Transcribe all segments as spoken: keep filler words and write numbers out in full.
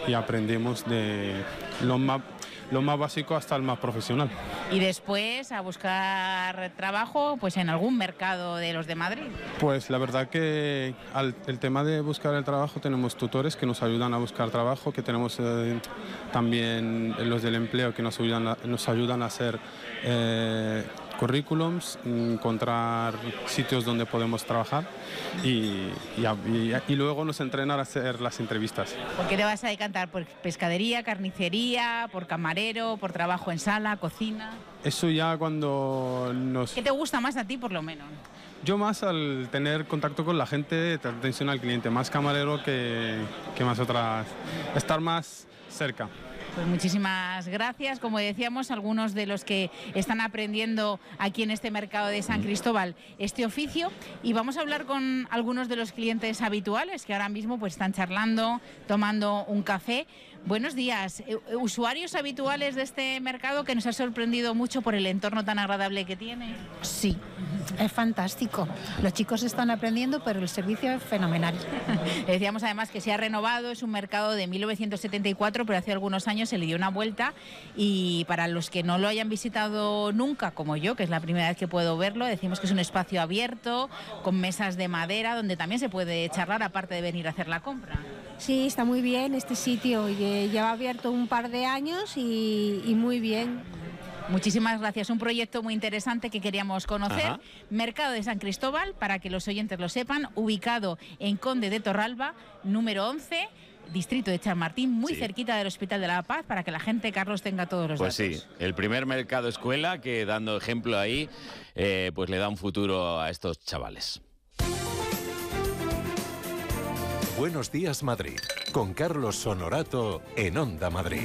y aprendemos de lo más, lo más básico hasta el más profesional. Y después a buscar trabajo pues en algún mercado de los de Madrid. Pues la verdad que al el tema de buscar el trabajo tenemos tutores que nos ayudan a buscar trabajo, que tenemos eh, también los del empleo que nos ayudan a, nos ayudan a hacer eh, currículums, encontrar sitios donde podemos trabajar y, y, y, y luego nos entrenan a hacer las entrevistas. ¿Por qué te vas a decantar? ¿Por pescadería, carnicería, por camarero, por trabajo en sala, cocina? Eso ya cuando nos... ¿Qué te gusta más a ti por lo menos? Yo más al tener contacto con la gente, atención al cliente, más camarero que, que más otras, estar más cerca. Pues muchísimas gracias. Como decíamos, algunos de los que están aprendiendo aquí en este mercado de San Cristóbal este oficio, y vamos a hablar con algunos de los clientes habituales que ahora mismo pues están charlando, tomando un café. Buenos días, usuarios habituales de este mercado que nos ha sorprendido mucho por el entorno tan agradable que tiene. Sí, es fantástico. Los chicos están aprendiendo, pero el servicio es fenomenal. Decíamos además que se ha renovado, es un mercado de mil novecientos setenta y cuatro, pero hace algunos años se le dio una vuelta, y para los que no lo hayan visitado nunca, como yo, que es la primera vez que puedo verlo, decimos que es un espacio abierto, con mesas de madera, donde también se puede charlar, aparte de venir a hacer la compra. Sí, está muy bien este sitio, lleva abierto un par de años y, y muy bien. Muchísimas gracias, un proyecto muy interesante que queríamos conocer. Ajá. Mercado de San Cristóbal, para que los oyentes lo sepan, ubicado en Conde de Torralba, número once, distrito de Chamartín, muy sí. cerquita del Hospital de la Paz, para que la gente, Carlos, tenga todos los pues datos. Pues sí, el primer mercado escuela que, dando ejemplo ahí, eh, pues le da un futuro a estos chavales. Buenos días, Madrid, con Carlos Honorato en Onda Madrid.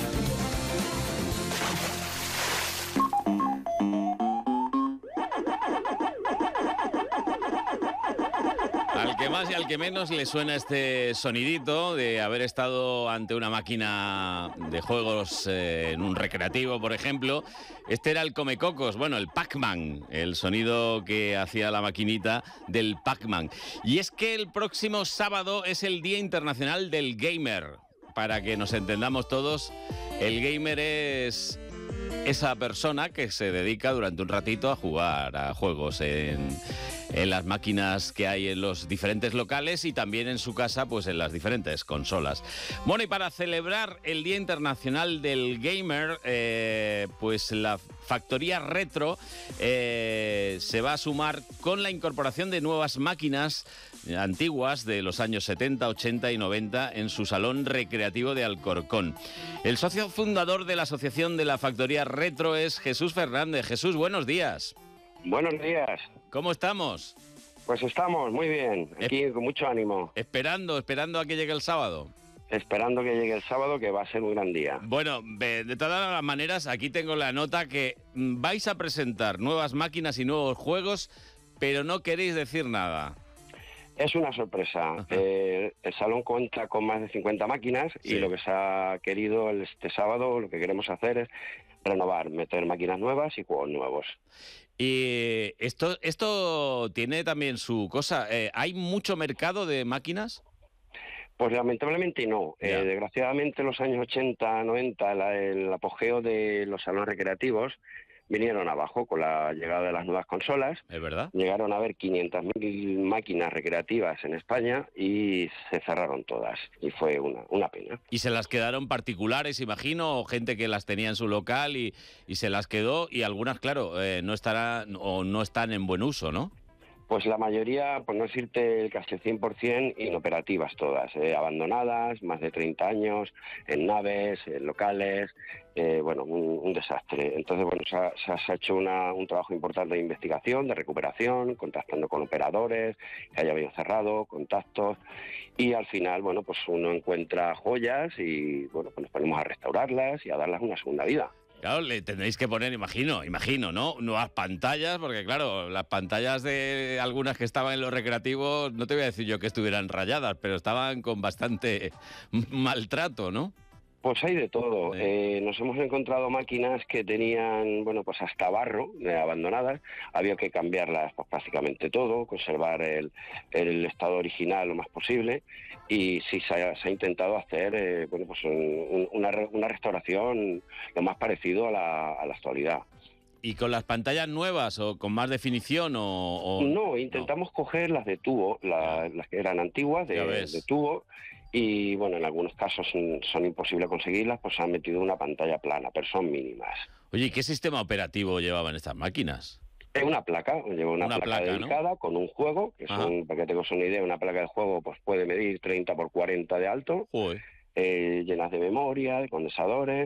Al que más y al que menos le suena este sonidito de haber estado ante una máquina de juegos eh, en un recreativo, por ejemplo. Este era el Comecocos, bueno, el Pac-Man, el sonido que hacía la maquinita del Pac-Man. Y es que el próximo sábado es el Día Internacional del Gamer. Para que nos entendamos todos, el gamer es esa persona que se dedica durante un ratito a jugar a juegos en... en las máquinas que hay en los diferentes locales y también en su casa, pues en las diferentes consolas. Bueno, y para celebrar el Día Internacional del Gamer, eh, pues la Factoría Retro eh, se va a sumar con la incorporación de nuevas máquinas antiguas de los años setenta, ochenta y noventa en su salón recreativo de Alcorcón. El socio fundador de la asociación de la Factoría Retro es Jesús Fernández. Jesús, buenos días. Buenos días. ¿Cómo estamos? Pues estamos muy bien, aquí es... con mucho ánimo. Esperando, esperando a que llegue el sábado. Esperando que llegue el sábado, que va a ser un gran día. Bueno, de todas las maneras, aquí tengo la nota que vais a presentar nuevas máquinas y nuevos juegos, pero no queréis decir nada. Es una sorpresa. Eh, el salón cuenta con más de cincuenta máquinas sí. y lo que se ha querido este sábado, lo que queremos hacer es renovar, meter máquinas nuevas y juegos nuevos. Y esto, esto tiene también su cosa. Eh, ¿Hay mucho mercado de máquinas? Pues lamentablemente no. Eh, desgraciadamente en los años ochenta, noventa, la, el apogeo de los salones recreativos vinieron abajo con la llegada de las nuevas consolas. ¿Es verdad? Llegaron a haber quinientas mil máquinas recreativas en España y se cerraron todas. Y fue una, una pena. ¿Y se las quedaron particulares, imagino, o gente que las tenía en su local y, y se las quedó? Y algunas, claro, eh, no estarán o no están en buen uso, ¿no? Pues la mayoría, por no decirte casi el cien por ciento, inoperativas todas, eh, abandonadas, más de treinta años, en naves, en locales, eh, bueno, un, un desastre. Entonces, bueno, se ha, se ha hecho una, un trabajo importante de investigación, de recuperación, contactando con operadores que haya habido cerrado, contactos, y al final, bueno, pues uno encuentra joyas y, bueno, pues nos ponemos a restaurarlas y a darles una segunda vida. Claro, le tendréis que poner, imagino, imagino, ¿no? Nuevas pantallas, porque claro, las pantallas de algunas que estaban en los recreativos, no te voy a decir yo que estuvieran rayadas, pero estaban con bastante maltrato, ¿no? Pues hay de todo. Sí. Eh, nos hemos encontrado máquinas que tenían, bueno, pues hasta barro, eh, abandonadas. Había que cambiarlas pues, prácticamente todo, conservar el, el estado original lo más posible. Y sí se ha, se ha intentado hacer, eh, bueno, pues un, una, una restauración lo más parecido a la, a la actualidad. ¿Y con las pantallas nuevas o con más definición o...? o... No, intentamos no. coger las de tubo, la, las que eran antiguas, de, de tubo, y bueno, en algunos casos son, son imposibles conseguirlas, pues se han metido una pantalla plana, pero son mínimas. Oye, ¿y qué sistema operativo llevaban estas máquinas? Es una placa, lleva una, una placa, placa dedicada, ¿no? Con un juego, que son, para que tengas una idea, una placa de juego pues puede medir treinta por cuarenta de alto, eh, llenas de memoria, de condensadores...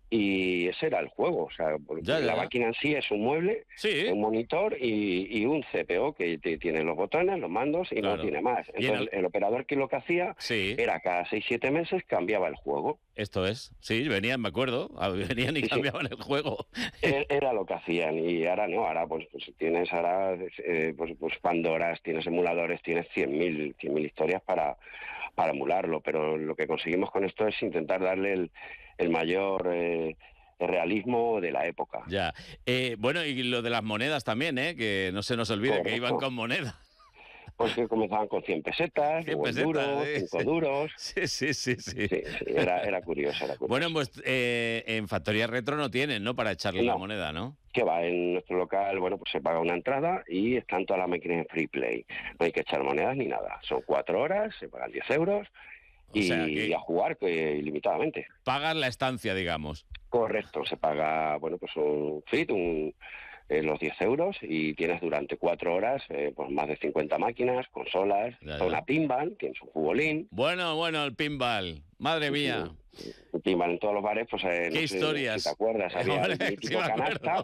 Y ese era el juego, o sea, ya, la ya. máquina en sí es un mueble, sí. un monitor y, y un C P O que te, tiene los botones, los mandos y claro. no tiene más. Entonces el... el operador que lo que hacía sí. era cada seis siete meses cambiaba el juego. Esto es, sí, venían, me acuerdo, venían y sí, cambiaban sí. el juego. Era lo que hacían y ahora no, ahora pues, pues tienes ahora eh, pues, pues Pandoras, tienes emuladores, tienes cien mil historias para, para emularlo, pero lo que conseguimos con esto es intentar darle el el mayor eh, realismo de la época. Ya. Eh, bueno, y lo de las monedas también, ¿eh? Que no se nos olvide Correcto. que iban con monedas. Pues que comenzaban con cien pesetas, cien pesetas duros, ¿eh? cinco duros. Sí, sí, sí. sí. sí, sí era, era curioso, era curioso. Bueno, pues eh, en Factoría Retro no tienen, ¿no? Para echarle no. la moneda, ¿no? Que va, en nuestro local, bueno, pues se paga una entrada y están todas las máquinas en free play. No hay que echar monedas ni nada. Son cuatro horas, se pagan diez euros. Y, o sea que a jugar que, ilimitadamente. Pagas la estancia, digamos. Correcto, se paga, bueno, pues un fit, un, eh, los diez euros y tienes durante cuatro horas eh, pues más de cincuenta máquinas, consolas, ya, ya. una pinball, tienes un futbolín. Bueno, bueno, el pinball, madre mía. Sí, el pinball en todos los bares, pues eh, ¿Qué no historias? sé si te acuerdas, había Hombre, el mítico sí canasta,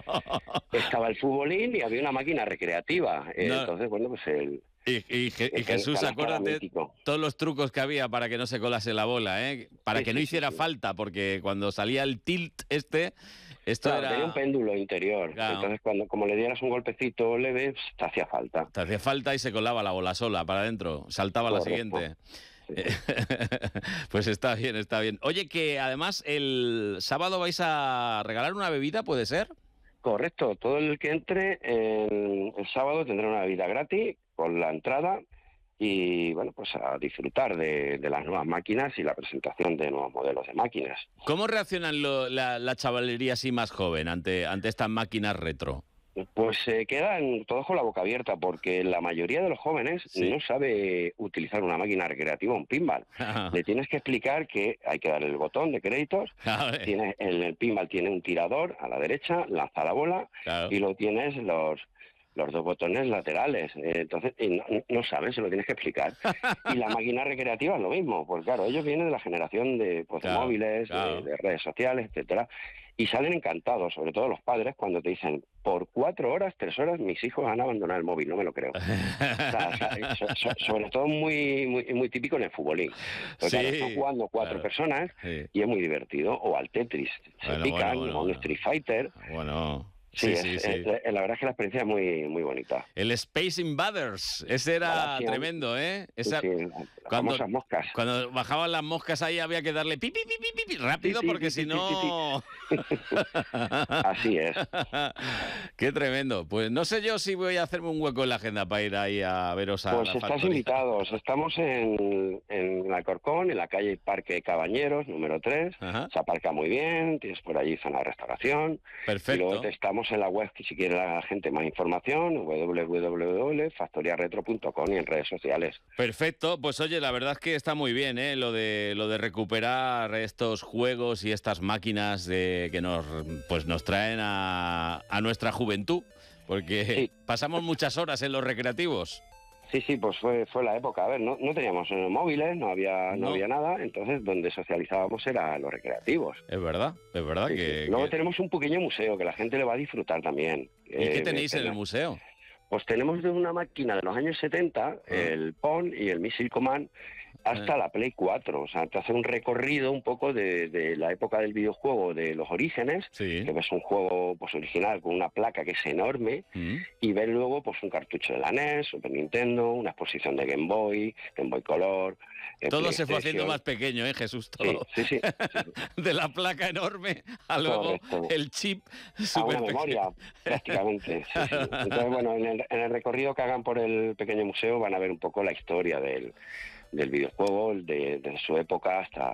estaba el futbolín y había una máquina recreativa. Eh, no. Entonces, bueno, pues el... Y, y, y Jesús, acuérdate todos los trucos que había para que no se colase la bola, ¿eh? Para sí, que no sí, hiciera sí, falta, porque cuando salía el tilt este, esto claro, era... tenía un péndulo interior, claro. Entonces cuando como le dieras un golpecito leve, te hacía falta. Te hacía falta y se colaba la bola sola para adentro, saltaba Correcto. la siguiente. Sí. Pues está bien, está bien. Oye, que además el sábado vais a regalar una bebida, ¿puede ser? Correcto, todo el que entre el, el sábado tendrá una bebida gratis con la entrada y bueno, pues a disfrutar de, de las nuevas máquinas y la presentación de nuevos modelos de máquinas. ¿Cómo reaccionan lo, la, la chavalería así más joven ante, ante estas máquinas retro? Pues se eh, quedan todos con la boca abierta porque la mayoría de los jóvenes sí. no sabe utilizar una máquina recreativa, un pinball. Le tienes que explicar que hay que darle el botón de créditos, tiene, el, el pinball tiene un tirador a la derecha, lanza la bola claro. y luego tienes los... los dos botones laterales, eh, entonces y no, no saben, se lo tienes que explicar. Y la máquina recreativa es lo mismo, pues claro, ellos vienen de la generación de, pues, claro, de móviles, claro. de, de redes sociales, etcétera, y salen encantados, sobre todo los padres, cuando te dicen, por cuatro horas, tres horas, mis hijos han abandonado el móvil, no me lo creo. O sea, o sea, so, so, sobre todo muy, muy muy típico en el futbolín. Porque sí, claro, están jugando cuatro claro. personas sí. y es muy divertido, o al Tetris, se bueno, pican, bueno, bueno, o un bueno. Street Fighter. Bueno... Sí, sí, es, sí, sí. Es, es, la verdad es que la experiencia es muy, muy bonita. El Space Invaders, ese era Gracias. tremendo, ¿eh? Esa, sí, sí, las cuando, famosas moscas. Cuando bajaban las moscas ahí había que darle pi, pi, pi, pi, pi rápido sí, sí, porque sí, si no... Sí, sí. Así es. Qué tremendo. Pues no sé yo si voy a hacerme un hueco en la agenda para ir ahí a veros a Pues la estás factoría. invitados. Estamos en, en Alcorcón, en la calle Parque Cabañeros, número tres. Ajá. Se aparca muy bien, tienes por allí zona de restauración. Perfecto. Y luego estamos en la web, que si quiere la gente más información, doble u doble u doble u punto factoría retro punto com y en redes sociales. Perfecto, pues oye, la verdad es que está muy bien, ¿eh? Lo de lo de recuperar estos juegos y estas máquinas de que nos pues nos traen a, a nuestra juventud, porque sí. pasamos muchas horas en los recreativos. Sí, sí, pues fue fue la época. A ver, no, no teníamos móviles, no había no, no había nada, entonces donde socializábamos era los recreativos. Es verdad, es verdad sí, que... Sí. Luego que... tenemos un pequeño museo que la gente le va a disfrutar también. ¿Y eh, qué tenéis en el museo? Pues tenemos de una máquina de los años setenta, ah. el Pong y el Missile Command, hasta eh. la Play cuatro. O sea, te hace un recorrido un poco de, de la época del videojuego, de los orígenes, Sí. que ves un juego pues original con una placa que es enorme, Mm. y ves luego pues un cartucho de la N E S, Super Nintendo, una exposición de Game Boy, Game Boy Color. eh, Todo se fue PlayStation. haciendo más pequeño, ¿eh, Jesús? Todo. Sí, sí, sí, sí. De la placa enorme a luego Correcto. el chip A súper una memoria, prácticamente. Sí, sí. Entonces, bueno, en el, en el recorrido que hagan por el pequeño museo van a ver un poco la historia del, del videojuego, de, desde su época hasta,